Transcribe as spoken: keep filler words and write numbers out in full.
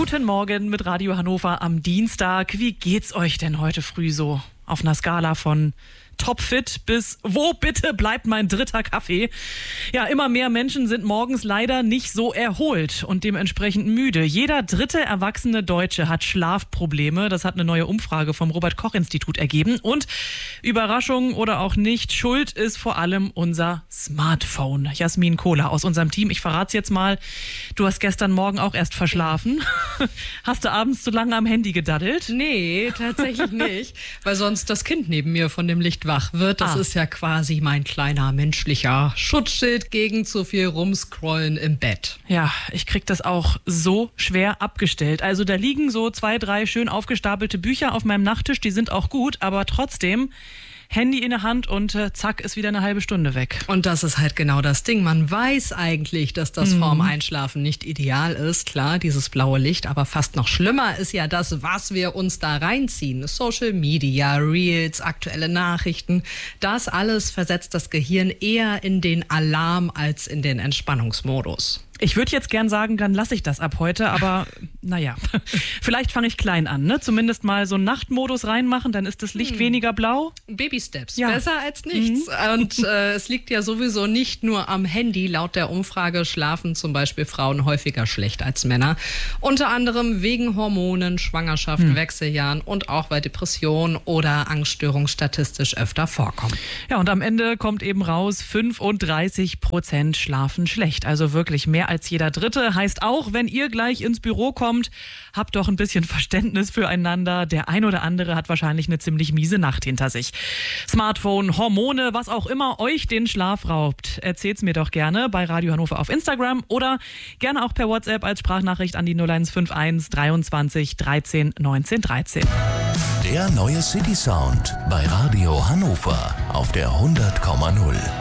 Guten Morgen mit Radio Hannover am Dienstag. Wie geht's euch denn heute früh so? Auf einer Skala von topfit bis wo bitte bleibt mein dritter Kaffee? Ja, immer mehr Menschen sind morgens leider nicht so erholt und dementsprechend müde. Jeder dritte erwachsene Deutsche hat Schlafprobleme. Das hat eine neue Umfrage vom Robert-Koch-Institut ergeben. Und Überraschung oder auch nicht, schuld ist vor allem unser Smartphone. Jasmin Kohler aus unserem Team. Ich verrate es jetzt mal. Du hast gestern Morgen auch erst verschlafen. Hast du abends zu lange am Handy gedaddelt? Nee, tatsächlich nicht. Weil sonst das Kind neben mir von dem Licht wach wird. Das ah. ist ja quasi mein kleiner menschlicher Schutzschild gegen zu viel Rumscrollen im Bett. Ja, ich krieg das auch so schwer abgestellt. Also da liegen so zwei, drei schön aufgestapelte Bücher auf meinem Nachttisch, die sind auch gut, aber trotzdem Handy in der Hand und äh, zack, ist wieder eine halbe Stunde weg. Und das ist halt genau das Ding. Man weiß eigentlich, dass das mhm. vorm Einschlafen nicht ideal ist. Klar, dieses blaue Licht, aber fast noch schlimmer ist ja das, was wir uns da reinziehen. Social Media, Reels, aktuelle Nachrichten. Das alles versetzt das Gehirn eher in den Alarm als in den Entspannungsmodus. Ich würde jetzt gern sagen, dann lasse ich das ab heute, aber naja, vielleicht fange ich klein an, ne? Zumindest mal so einen Nachtmodus reinmachen, dann ist das Licht hm. weniger blau. Baby Steps, ja. Besser als nichts. Mhm. Und äh, es liegt ja sowieso nicht nur am Handy. Laut der Umfrage schlafen zum Beispiel Frauen häufiger schlecht als Männer. Unter anderem wegen Hormonen, Schwangerschaft, hm. Wechseljahren und auch weil Depressionen oder Angststörungen statistisch öfter vorkommen. Ja, und am Ende kommt eben raus, fünfunddreißig Prozent schlafen schlecht, also wirklich mehr als jeder Dritte. Heißt auch, wenn ihr gleich ins Büro kommt, habt doch ein bisschen Verständnis füreinander. Der ein oder andere hat wahrscheinlich eine ziemlich miese Nacht hinter sich. Smartphone, Hormone, was auch immer euch den Schlaf raubt. Erzählt's mir doch gerne bei Radio Hannover auf Instagram oder gerne auch per WhatsApp als Sprachnachricht an die null eins fünf eins dreiundzwanzig dreizehn neunzehn dreizehn. Der neue City Sound bei Radio Hannover auf der hundert Komma null.